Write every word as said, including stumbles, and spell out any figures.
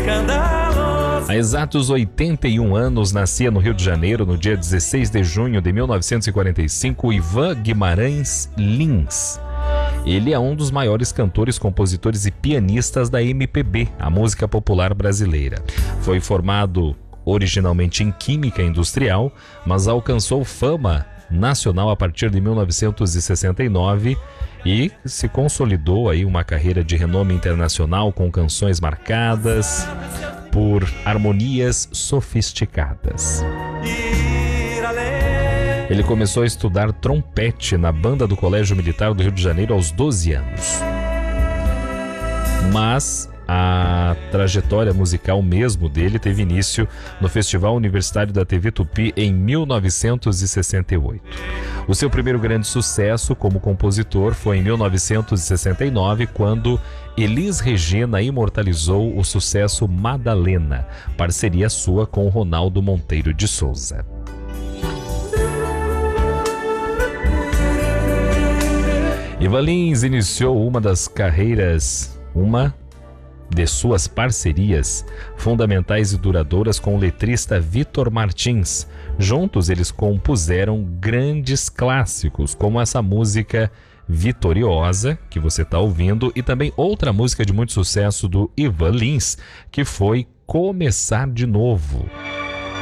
escandaloso. Há exatos oitenta e um anos, nascia no Rio de Janeiro, no dia dezesseis de junho de mil novecentos e quarenta e cinco, Ivan Guimarães Lins. Ele é um dos maiores cantores, compositores e pianistas da M P B, a música popular brasileira. Foi formado originalmente em Química Industrial, mas alcançou fama nacional a partir de mil novecentos e sessenta e nove e se consolidou aí uma carreira de renome internacional com canções marcadas por harmonias sofisticadas. Ele começou a estudar trompete na banda do Colégio Militar do Rio de Janeiro aos doze anos. Mas a trajetória musical mesmo dele teve início no Festival Universitário da T V Tupi em mil novecentos e sessenta e oito. O seu primeiro grande sucesso como compositor foi em mil novecentos e sessenta e nove, quando Elis Regina imortalizou o sucesso Madalena, parceria sua com Ronaldo Monteiro de Souza. Ivan Lins iniciou uma das carreiras, uma de suas parcerias fundamentais e duradouras com o letrista Vitor Martins. Juntos eles compuseram grandes clássicos, como essa música Vitoriosa, que você está ouvindo, e também outra música de muito sucesso do Ivan Lins, que foi Começar de Novo.